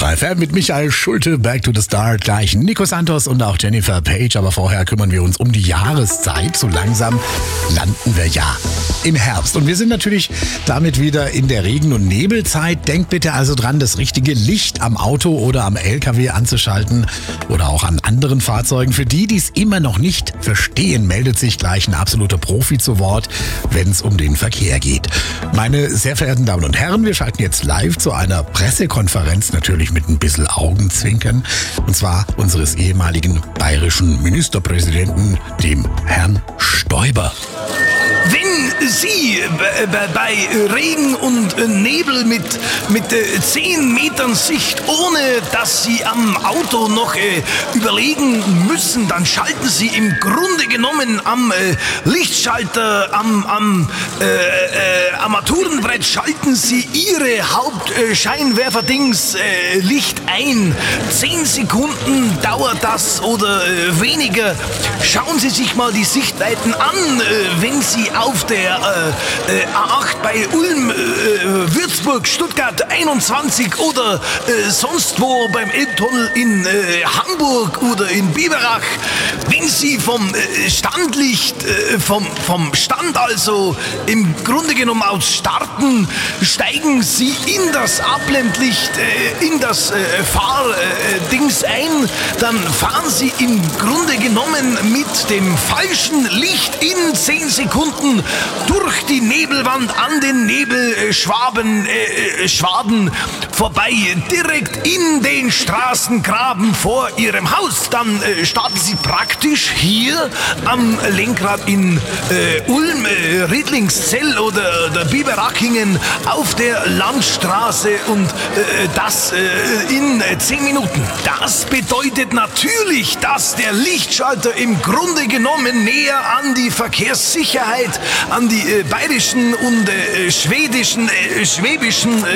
Drei Fan mit Michael Schulte, Back to the Start, gleich Nico Santos und auch Jennifer Page. Aber vorher kümmern wir uns um die Jahreszeit. So langsam landen wir ja im Herbst. Und wir sind natürlich damit wieder in der Regen- und Nebelzeit. Denkt bitte also dran, das richtige Licht am Auto oder am LKW anzuschalten oder auch an anderen Fahrzeugen. Für die es immer noch nicht verstehen, meldet sich gleich ein absoluter Profi zu Wort, wenn es um den Verkehr geht. Meine sehr verehrten Damen und Herren, wir schalten jetzt live zu einer Pressekonferenz, natürlich mit ein bisschen Augenzwinkern, und zwar unseres ehemaligen bayerischen Ministerpräsidenten, dem Herrn Stoiber. Wenn Sie bei Regen und Nebel mit 10 Metern Sicht, ohne dass Sie am Auto noch überlegen müssen, dann schalten Sie im Grunde genommen am Lichtschalter, am Armaturenbrett, schalten Sie Ihre Hauptscheinwerferdings Licht ein. 10 Sekunden dauert das oder weniger. Schauen Sie sich mal die Sichtweiten an, wenn Sie auf der A8 bei Ulm, Würzburg, Stuttgart 21 oder sonst wo beim Elbtunnel in Hamburg oder in Biberach, wenn Sie vom Standlicht, vom Stand also im Grunde genommen aus starten, steigen Sie in das Abblendlicht, in das Fahrdings ein, dann fahren Sie im Grunde genommen mit dem falschen Licht in 10 Sekunden durch die Nebelwand an den Nebelschwaden vorbei, direkt in den Straßengraben vor Ihrem Haus. Dann starten Sie praktisch hier am Lenkrad in Ulm, Riedlingszell oder der Biberachingen auf der Landstraße und das in 10 Minuten. Das bedeutet natürlich, dass der Lichtschalter im Grunde genommen näher an die Verkehrssicherheit, an die bayerischen und schwäbischen